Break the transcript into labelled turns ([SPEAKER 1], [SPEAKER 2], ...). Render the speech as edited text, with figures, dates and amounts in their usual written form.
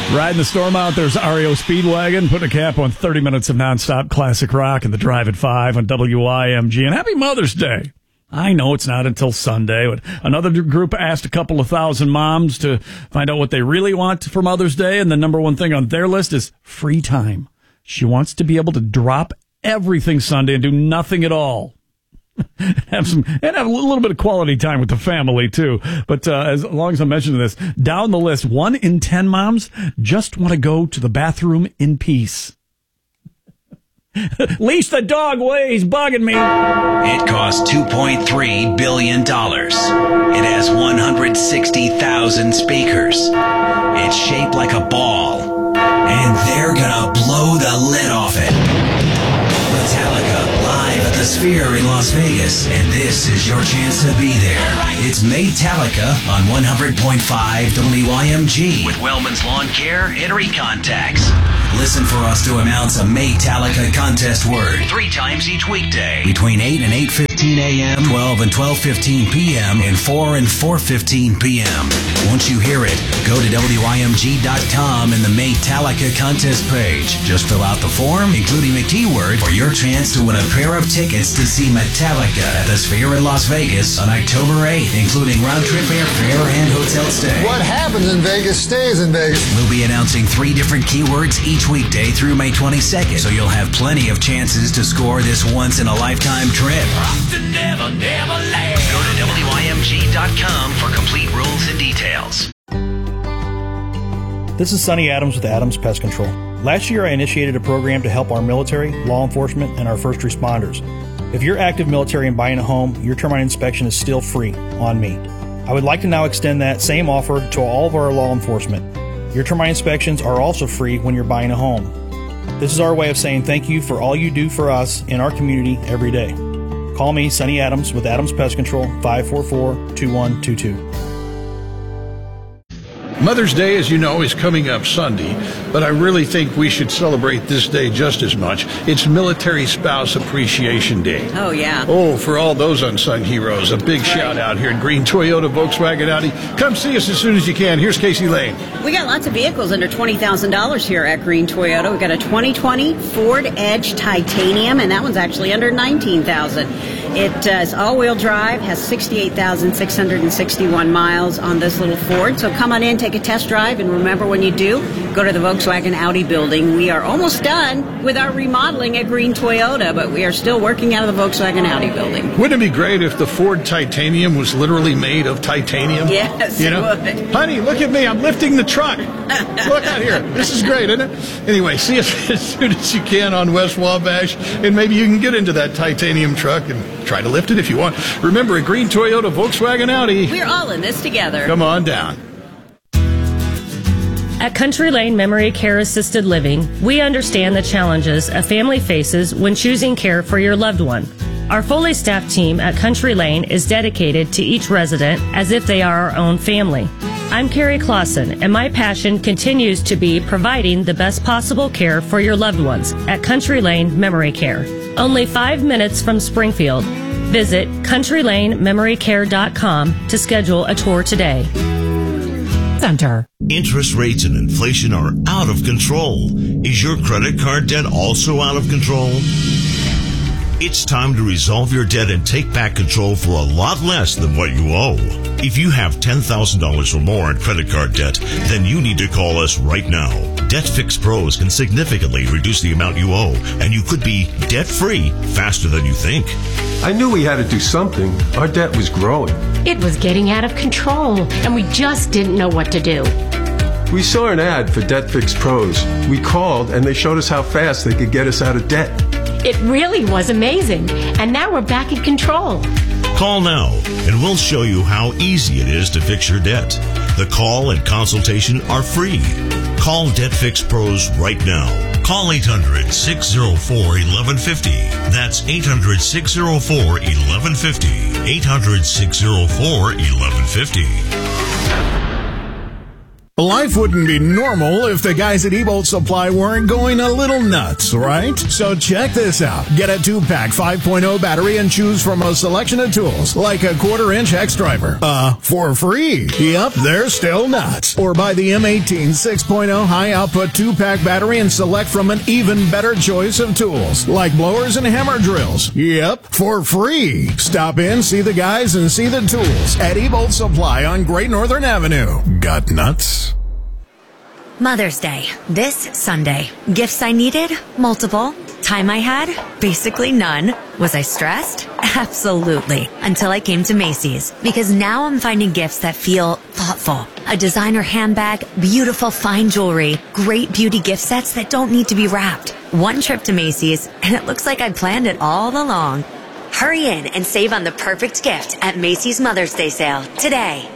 [SPEAKER 1] Riding the storm out, there's REO Speedwagon, putting a cap on 30 minutes of nonstop classic rock and the Drive at 5 on WIMG. And happy Mother's Day. I know it's not until Sunday, but another group asked a couple of thousand moms to find out what they really want for Mother's Day, and the number one thing on their list is free time. She wants to be able to drop everything Sunday and do nothing at all. have a little bit of quality time with the family too. But as long as I'm mentioning this, down the list, 1 in 10 moms just want to go to the bathroom in peace. Leash the dog away, he's bugging me.
[SPEAKER 2] It costs $2.3 billion. It has 160,000 speakers. It's shaped like a ball. And they're gonna blow the lid off it. Metallica live at the Sphere in Las Vegas, and this is your chance to be there. It's Maytalica on 100.5 WIMG with Wellman's Lawn Care and Recontacts. Listen for us to announce a Maytalica contest word 3 times each weekday between 8 and 8:15 a.m., 12 and 12:15 p.m., and 4 and 4:15 p.m. Once you hear it, go to WIMG.com and the Maytalica contest page. Just fill out the form, including the keyword, for your chance to win a pair of tickets to see Metallica at the Sphere in Las Vegas on October 8th, including round-trip airfare and hotel stay.
[SPEAKER 3] What happens in Vegas stays in Vegas.
[SPEAKER 2] We'll be announcing 3 different keywords each weekday through May 22nd, so you'll have plenty of chances to score this once-in-a-lifetime trip. Never land. Go to WIMG.com for complete rules and details.
[SPEAKER 4] This is Sonny Adams with Adams Pest Control. Last year I initiated a program to help our military, law enforcement, and our first responders. If you're active military and buying a home, your termite inspection is still free on me. I would like to now extend that same offer to all of our law enforcement. Your termite inspections are also free when you're buying a home. This is our way of saying thank you for all you do for us in our community every day. Call me, Sonny Adams, with Adams Pest Control, 544-2122.
[SPEAKER 5] Mother's Day, as you know, is coming up Sunday, but I really think we should celebrate this day just as much. It's Military Spouse Appreciation Day.
[SPEAKER 6] Oh, yeah.
[SPEAKER 5] Oh, for all those unsung heroes, a big shout out here at Green Toyota, Volkswagen, Audi. Come see us as soon as you can. Here's Casey Lane.
[SPEAKER 6] We got lots of vehicles under $20,000 here at Green Toyota. We got a 2020 Ford Edge Titanium, and that one's actually under $19,000. It is all-wheel drive, has 68,661 miles on this little Ford. So come on in, take a test drive, and remember, when you do, go to the Volkswagen Audi building. We are almost done with our remodeling at Green Toyota, but we are still working out of the Volkswagen Audi building.
[SPEAKER 5] Wouldn't it be great if the Ford Titanium was literally made of titanium?
[SPEAKER 6] Yes, it would.
[SPEAKER 5] Honey, look at me. I'm lifting the truck. Look out here. This is great, isn't it? Anyway, see us as soon as you can on West Wabash, and maybe you can get into that titanium truck and try to lift it if you want. Remember, at Green Toyota, Volkswagen Audi.
[SPEAKER 6] We're all in this together.
[SPEAKER 5] Come on down.
[SPEAKER 7] At Country Lane Memory Care Assisted Living, we understand the challenges a family faces when choosing care for your loved one. Our fully staffed team at Country Lane is dedicated to each resident as if they are our own family. I'm Carrie Clausen, and my passion continues to be providing the best possible care for your loved ones at Country Lane Memory Care. Only 5 minutes from Springfield. Visit CountryLaneMemoryCare.com to schedule a tour today.
[SPEAKER 8] Center. Interest rates and inflation are out of control. Is your credit card debt also out of control? It's time to resolve your debt and take back control for a lot less than what you owe. If you have $10,000 or more in credit card debt, then you need to call us right now. Debt Fix Pros can significantly reduce the amount you owe, and you could be debt-free faster than you think.
[SPEAKER 9] I knew we had to do something. Our debt was growing.
[SPEAKER 10] It was getting out of control, and we just didn't know what to do.
[SPEAKER 9] We saw an ad for Debt Fix Pros. We called, and they showed us how fast they could get us out of debt.
[SPEAKER 10] It really was amazing, and now we're back in control.
[SPEAKER 8] Call now, and we'll show you how easy it is to fix your debt. The call and consultation are free. Call Debt Fix Pros right now. Call 800-604-1150. That's 800-604-1150. 800-604-1150.
[SPEAKER 11] Life wouldn't be normal if the guys at Ebolt Supply weren't going a little nuts, right? So check this out. Get a 2-pack 5.0 battery and choose from a selection of tools, like a 1/4-inch hex driver, for free. Yep, they're still nuts. Or buy the M18 6.0 high-output 2-pack battery and select from an even better choice of tools, like blowers and hammer drills. Yep, for free. Stop in, see the guys, and see the tools at Ebolt Supply on Great Northern Avenue. Got nuts?
[SPEAKER 12] Mother's Day, this Sunday. Gifts I needed? Multiple. Time I had? Basically none. Was I stressed? Absolutely. Until I came to Macy's. Because now I'm finding gifts that feel thoughtful. A designer handbag, beautiful fine jewelry, great beauty gift sets that don't need to be wrapped. One trip to Macy's, and it looks like I planned it all along. Hurry in and save on the perfect gift at Macy's Mother's Day sale today.